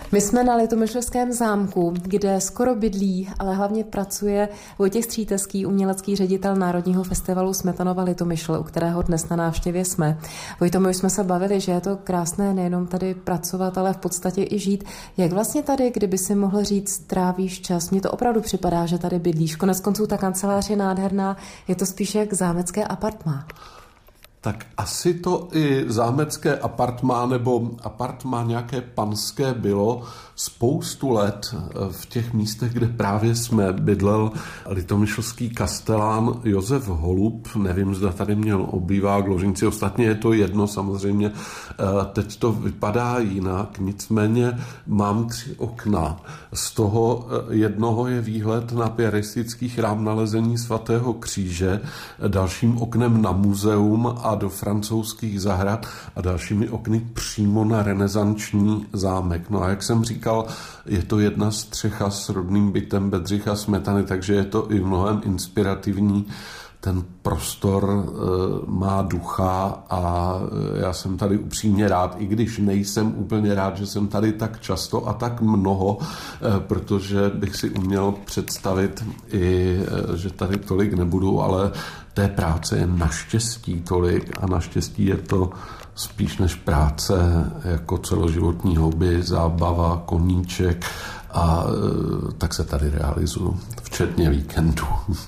My jsme na Litomyšlském zámku, kde skoro bydlí, ale hlavně pracuje Vojtěch Střítecký, umělecký ředitel Národního festivalu Smetanova Litomyšl, u kterého dnes na návštěvě jsme. Vojto, my už jsme se bavili, že je to krásné nejenom tady pracovat, ale v podstatě i žít. Jak vlastně tady, kdyby si mohl říct, trávíš čas? Mně to opravdu připadá, že tady bydlíš. Koneckonců ta kancelář je nádherná, je to spíš jak zámecké apartmá. Tak asi to i zámecké apartmá nebo apartmá nějaké panské bylo spoustu let v těch místech, kde právě jsme bydlel litomyšlský kastelán Josef Holub. Nevím, zda tady měl obývák Ložinci, ostatně je to jedno samozřejmě. Teď to vypadá jinak, nicméně mám 3 okna. Z toho jednoho je výhled na piaristický chrám Nalezení svatého kříže, dalším oknem na muzeum a do francouzských zahrad a dalšími okny přímo na renesanční zámek. No a jak jsem říkal, je to jedna střecha s rodným bytem Bedřicha Smetany, takže je to i mnohem inspirativní. Ten prostor má ducha a já jsem tady upřímně rád, i když nejsem úplně rád, že jsem tady tak často a tak mnoho, protože bych si uměl představit i, že tady tolik nebudu, ale té práce je naštěstí tolik a naštěstí je to spíš než práce jako celoživotní hobby, zábava, koníček a tak se tady realizuju, včetně víkendu.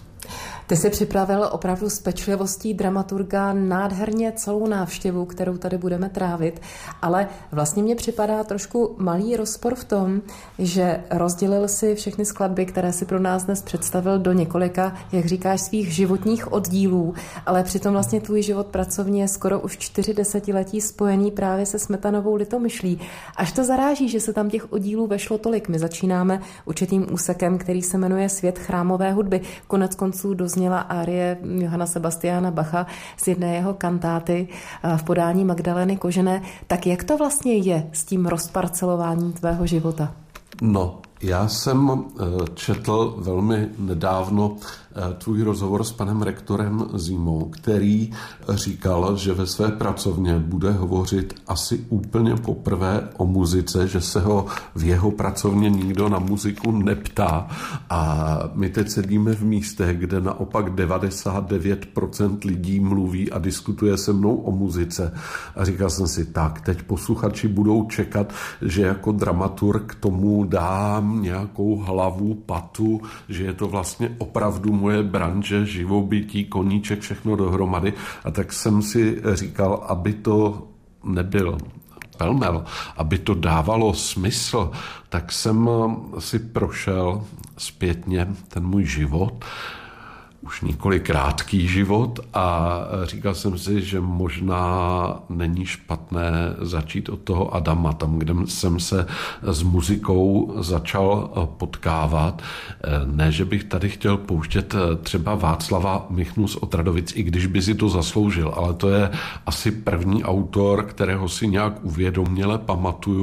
Ty jsi připravil opravdu s pečlivostí dramaturga nádherně celou návštěvu, kterou tady budeme trávit, ale vlastně mně připadá trošku malý rozpor v tom, že rozdělil si všechny skladby, které si pro nás dnes představil, do několika, jak říkáš, svých životních oddílů, ale přitom vlastně tvůj život pracovně je skoro už 4 desetiletí spojený právě se Smetanovou Litomyšlí. Až to zaráží, že se tam těch oddílů vešlo tolik. My začínáme určitým úsekem, který se jmenuje Svět chrámové hudby. Koneckonců dozněla árie Johanna Sebastiana Bacha z jedné jeho kantáty v podání Magdaleny Kožené. Tak jak to vlastně je s tím rozparcelováním tvého života? No, já jsem četl velmi nedávno tvůj rozhovor s panem rektorem Zímou, který říkal, že ve své pracovně bude hovořit asi úplně poprvé o muzice, že se ho v jeho pracovně nikdo na muziku neptá. A my teď sedíme v místech, kde naopak 99% lidí mluví a diskutuje se mnou o muzice. A říkal jsem si, tak, teď posluchači budou čekat, že jako dramaturg tomu dám nějakou hlavu, patu, že je to vlastně opravdu moje branže, živobytí, koníček, všechno dohromady. A tak jsem si říkal, aby to nebyl pelmel, aby to dávalo smysl, tak jsem si prošel zpětně ten můj život, už několik krátký život a říkal jsem si, že možná není špatné začít od toho Adama, tam, kde jsem se s muzikou začal potkávat. Ne, že bych tady chtěl pouštět třeba Václava Michnu z Otradovic, i když by si to zasloužil, ale to je asi první autor, kterého si nějak uvědoměle pamatuju.